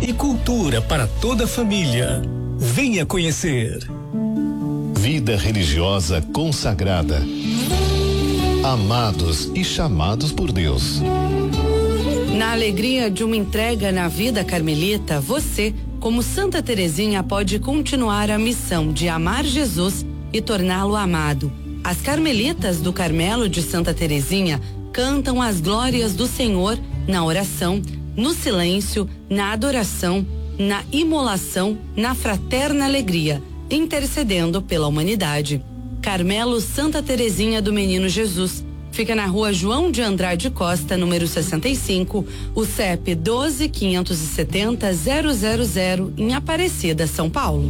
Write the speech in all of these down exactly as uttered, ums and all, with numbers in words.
e cultura para toda a família. Venha conhecer. Vida religiosa consagrada. Amados e chamados por Deus. Na alegria de uma entrega na vida carmelita, você, como Santa Teresinha, pode continuar a missão de amar Jesus e torná-lo amado. As carmelitas do Carmelo de Santa Teresinha cantam as glórias do Senhor na oração, no silêncio, na adoração, na imolação, na fraterna alegria, intercedendo pela humanidade. Carmelo Santa Teresinha do Menino Jesus. Fica na rua João de Andrade Costa, número sessenta e cinco, o C E P doze, quinhentos e setenta, zero zero zero, em Aparecida, São Paulo.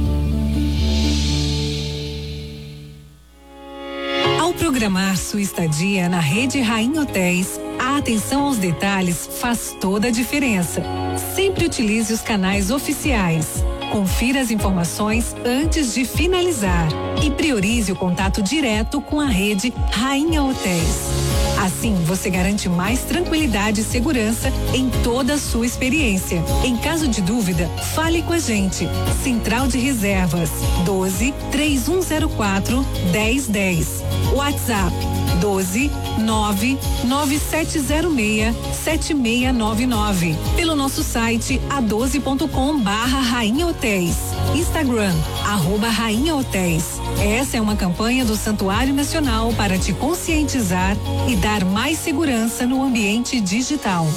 Ao programar sua estadia na Rede Rainha Hotéis, a atenção aos detalhes faz toda a diferença. Sempre utilize os canais oficiais. Confira as informações antes de finalizar e priorize o contato direto com a Rede Rainha Hotéis. Assim, você garante mais tranquilidade e segurança em toda a sua experiência. Em caso de dúvida, fale com a gente. Central de Reservas doze, três um zero quatro, dez dez. WhatsApp doze, nove, nove sete zero seis, sete seis nove nove. Pelo nosso site a doze ponto com barra Rainha Hotéis. Instagram, arroba Rainha Hotéis. Essa é uma campanha do Santuário Nacional para te conscientizar e dar mais segurança no ambiente digital.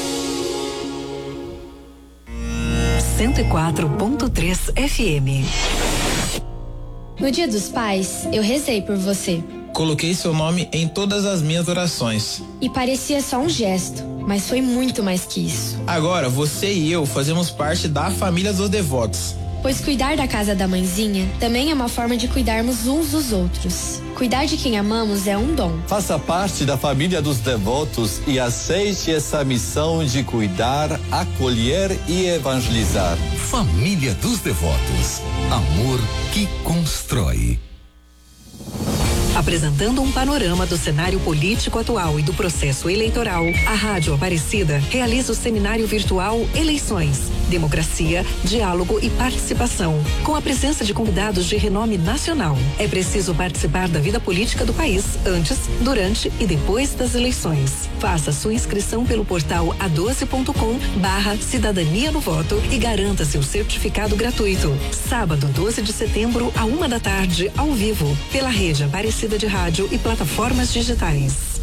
cento e quatro ponto três F M. No Dia dos Pais, eu rezei por você. Coloquei seu nome em todas as minhas orações. E parecia só um gesto, mas foi muito mais que isso. Agora, você e eu fazemos parte da família dos devotos. Pois cuidar da casa da mãezinha também é uma forma de cuidarmos uns dos outros. Cuidar de quem amamos é um dom. Faça parte da família dos devotos e aceite essa missão de cuidar, acolher e evangelizar. Família dos Devotos. Amor que constrói. Apresentando um panorama do cenário político atual e do processo eleitoral, a Rádio Aparecida realiza o seminário virtual Eleições, Democracia, Diálogo e Participação, com a presença de convidados de renome nacional. É preciso participar da vida política do país antes, durante e depois das eleições. Faça sua inscrição pelo portal a doze ponto com barra Cidadania no Voto e garanta seu certificado gratuito. Sábado, doze de setembro, à uma da tarde, ao vivo, pela Rede Aparecida de Rádio e plataformas digitais.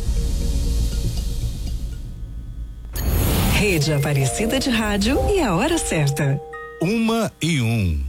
Rede Aparecida de Rádio e a hora certa. Uma e um.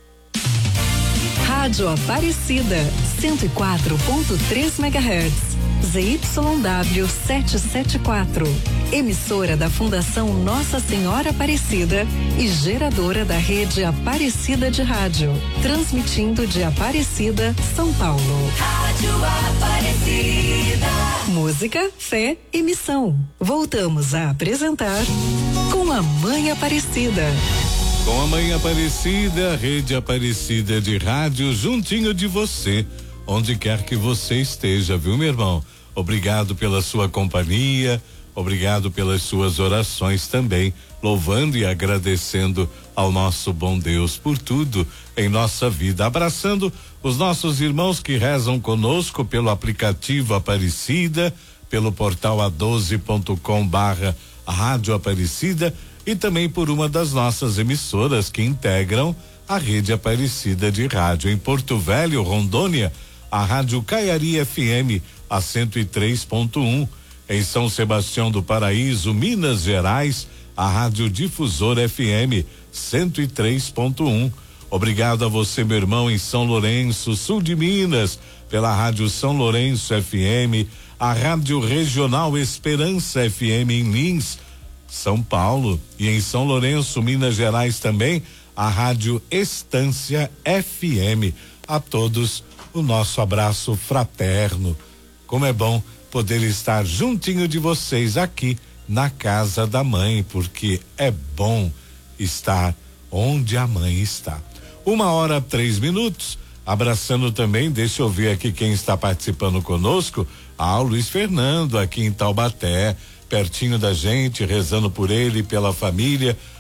Rádio Aparecida, cento e quatro ponto três megahertz. Z Y W setecentos e setenta e quatro. Emissora da Fundação Nossa Senhora Aparecida e geradora da Rede Aparecida de Rádio. Transmitindo de Aparecida, São Paulo. Rádio Aparecida. Música, fé e missão. Voltamos a apresentar Com a Mãe Aparecida. Com a Mãe Aparecida, Rede Aparecida de Rádio, juntinho de você, onde quer que você esteja, viu, meu irmão? Obrigado pela sua companhia, obrigado pelas suas orações também, louvando e agradecendo ao nosso bom Deus por tudo em nossa vida. Abraçando os nossos irmãos que rezam conosco pelo aplicativo Aparecida, pelo portal a doze ponto com barra Rádio Aparecida e também por uma das nossas emissoras que integram a Rede Aparecida de Rádio. Em Porto Velho, Rondônia, a Rádio Caiari F M, a cento e três ponto um. Em São Sebastião do Paraíso, Minas Gerais, a Rádio Difusor F M, cento e três ponto um. Obrigado a você, meu irmão, em São Lourenço, sul de Minas, pela Rádio São Lourenço F M, a Rádio Regional Esperança F M em Lins, São Paulo, e em São Lourenço, Minas Gerais também, a Rádio Estância F M. A todos o nosso abraço fraterno. Como é bom poder estar juntinho de vocês aqui na casa da mãe, porque é bom estar onde a mãe está. Uma hora, três minutos, abraçando também, deixa eu ver aqui quem está participando conosco, ah, o Luiz Fernando aqui em Taubaté, pertinho da gente, rezando por ele e pela família.